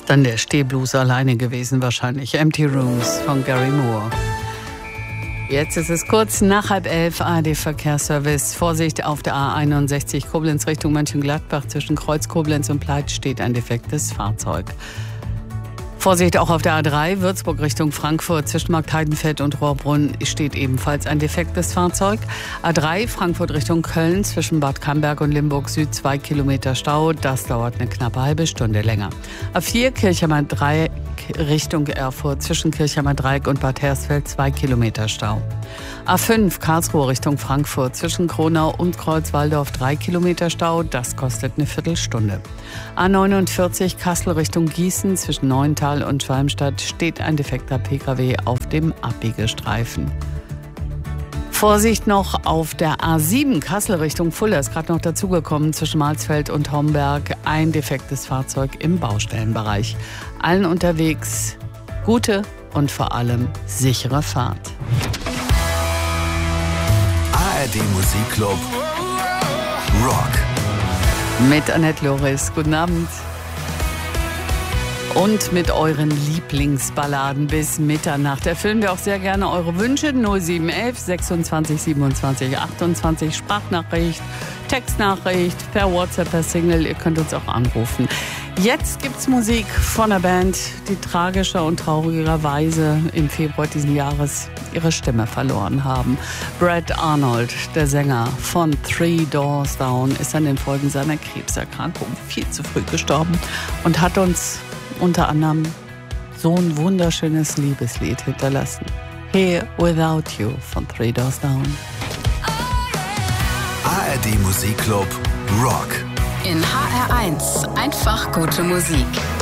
Dann der Stehblues alleine gewesen wahrscheinlich. Empty Rooms von Gary Moore. Jetzt ist es kurz nach 10:30, ARD-Verkehrsservice. Vorsicht auf der A61 Koblenz Richtung Mönchengladbach. Zwischen Kreuz Koblenz und Pleit steht ein defektes Fahrzeug. Vorsicht auch auf der A3 Würzburg Richtung Frankfurt. Zwischen Marktheidenfeld und Rohrbrunn steht ebenfalls ein defektes Fahrzeug. A3 Frankfurt Richtung Köln. Zwischen Bad Camberg und Limburg Süd 2 Kilometer Stau. Das dauert eine knappe halbe Stunde länger. A4 Kirchheimer Dreieck Richtung Erfurt. Zwischen Kirchheimer Dreieck und Bad Hersfeld 2 Kilometer Stau. A5 Karlsruhe Richtung Frankfurt. Zwischen Kronau und Kreuzwaldorf 3 Kilometer Stau. Das kostet eine Viertelstunde. A49 Kassel Richtung Gießen. Zwischen Neuental und Schwalmstadt steht ein defekter Pkw auf dem Abbiegestreifen. Vorsicht noch auf der A7 Kassel Richtung Fulda, ist gerade noch dazugekommen, zwischen Malsfeld und Homberg ein defektes Fahrzeug im Baustellenbereich. Allen unterwegs gute und vor allem sichere Fahrt. ARD Musikclub Rock. Mit Annette Loris, guten Abend. Und mit euren Lieblingsballaden bis Mitternacht erfüllen wir auch sehr gerne eure Wünsche. 0711 26 27 28, Sprachnachricht, Textnachricht, per WhatsApp, per Single. Ihr könnt uns auch anrufen. Jetzt gibt's Musik von einer Band, die tragischer und traurigerweise im Februar diesen Jahres ihre Stimme verloren haben. Brad Arnold, der Sänger von Three Doors Down, ist an den Folgen seiner Krebserkrankung viel zu früh gestorben und hat uns unter anderem so ein wunderschönes Liebeslied hinterlassen. Here Without You von Three Doors Down. ARD Musikclub Rock. In HR1 einfach gute Musik.